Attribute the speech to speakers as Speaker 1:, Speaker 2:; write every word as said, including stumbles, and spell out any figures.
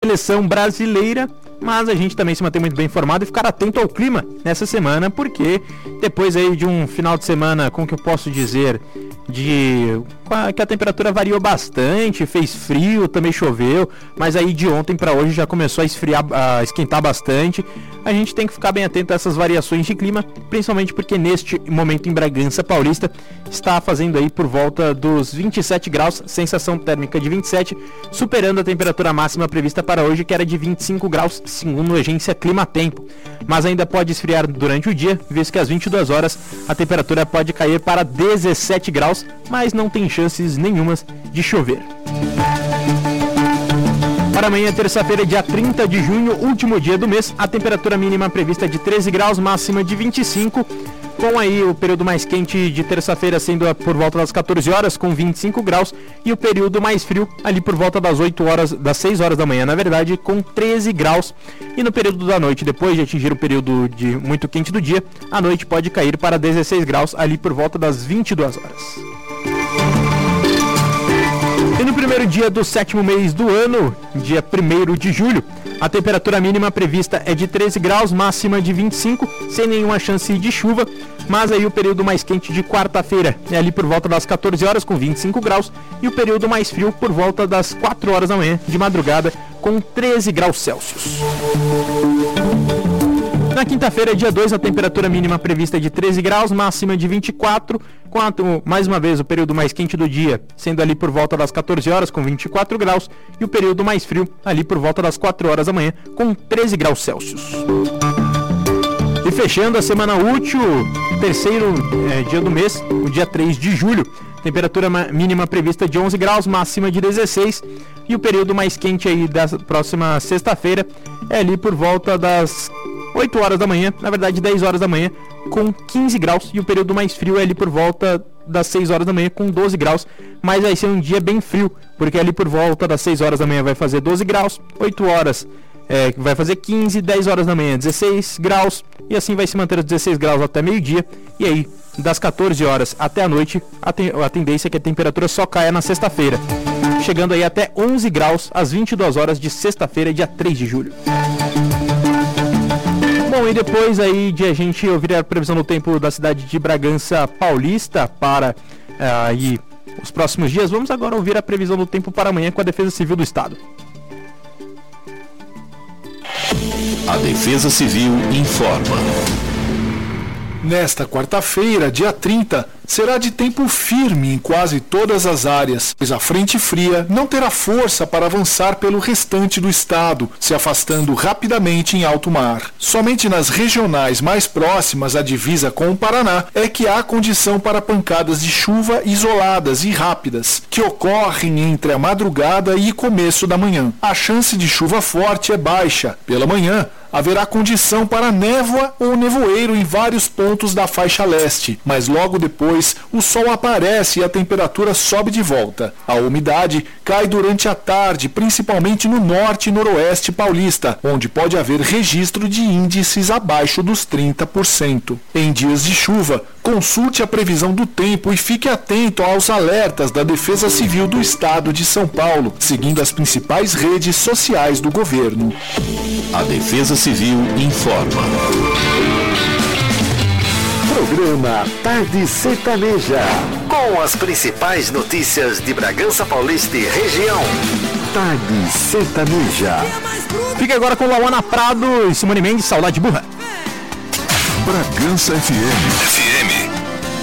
Speaker 1: seleção brasileira, mas a gente também se mantém muito bem informado e ficar atento ao clima nessa semana, porque depois aí de um final de semana, como que eu posso dizer, de que a temperatura variou bastante, fez frio, também choveu, mas aí de ontem para hoje já começou a esfriar, a esquentar bastante. A gente tem que ficar bem atento a essas variações de clima, principalmente porque neste momento em Bragança Paulista está fazendo aí por volta dos vinte e sete graus, sensação térmica de vinte e sete, superando a temperatura máxima prevista para hoje, que era de vinte e cinco graus, segundo a agência Climatempo. Mas ainda pode esfriar durante o dia, visto que às vinte e duas horas a temperatura pode cair para dezessete graus, mas não tem chances nenhumas de chover. Para amanhã, terça-feira, dia trinta de junho, último dia do mês, a temperatura mínima prevista é de treze graus, máxima de vinte e cinco, com aí o período mais quente de terça-feira sendo por volta das quatorze horas, com vinte e cinco graus, e o período mais frio ali por volta das oito horas, das seis horas da manhã, na verdade, com treze graus. E no período da noite, depois de atingir o período de muito quente do dia, a noite pode cair para dezesseis graus ali por volta das vinte e duas horas. E no primeiro dia do sétimo mês do ano, dia primeiro de julho, a temperatura mínima prevista é de treze graus, máxima de vinte e cinco, sem nenhuma chance de chuva, mas aí o período mais quente de quarta-feira é ali por volta das quatorze horas, com vinte e cinco graus, e o período mais frio por volta das quatro horas da manhã, de madrugada, com treze graus Celsius. Na quinta-feira, dia dois, a temperatura mínima prevista é de treze graus, máxima de vinte e quatro, com a, mais uma vez o período mais quente do dia sendo ali por volta das quatorze horas, com vinte e quatro graus, e o período mais frio ali por volta das quatro horas da manhã, com treze graus Celsius. E fechando a semana útil, terceiro é, dia do mês, o dia três de julho, temperatura mínima prevista de onze graus, máxima de dezesseis, e o período mais quente aí da próxima sexta-feira é ali por volta das oito horas da manhã, na verdade dez horas da manhã, com quinze graus, e o período mais frio é ali por volta das seis horas da manhã, com doze graus, mas vai ser um dia bem frio, porque ali por volta das seis horas da manhã vai fazer doze graus, oito horas é, vai fazer quinze, dez horas da manhã dezesseis graus, e assim vai se manter os dezesseis graus até meio-dia, e aí das quatorze horas até a noite, a, ten- a tendência é que a temperatura só caia na sexta-feira, chegando aí até onze graus às vinte e duas horas de sexta-feira, dia três de julho. Bom, e depois aí de a gente ouvir a previsão do tempo da cidade de Bragança Paulista para uh, aí, os próximos dias, vamos agora ouvir a previsão do tempo para amanhã com a Defesa Civil do Estado.
Speaker 2: A Defesa Civil informa.
Speaker 3: Nesta quarta-feira, dia trinta, será de tempo firme em quase todas as áreas, pois a frente fria não terá força para avançar pelo restante do estado, se afastando rapidamente em alto mar. Somente nas regionais mais próximas à divisa com o Paraná é que há condição para pancadas de chuva isoladas e rápidas, que ocorrem entre a madrugada e começo da manhã. A chance de chuva forte é baixa. Pela manhã, haverá condição para névoa ou nevoeiro em vários pontos da faixa leste, mas logo depois o sol aparece e a temperatura sobe de volta. A umidade cai durante a tarde, principalmente no norte e noroeste paulista, onde pode haver registro de índices abaixo dos trinta por cento. Em dias de chuva, consulte a previsão do tempo e fique atento aos alertas da Defesa Civil do Estado de São Paulo, seguindo as principais redes sociais do governo.
Speaker 2: A Defesa Civil informa.
Speaker 4: Programa Tarde Sertaneja, com as principais notícias de Bragança Paulista e região. Tarde Sertaneja.
Speaker 1: Fica agora com Lauana Prado e Simone Mendes, Saudade Burra.
Speaker 2: Bragança F M. F M.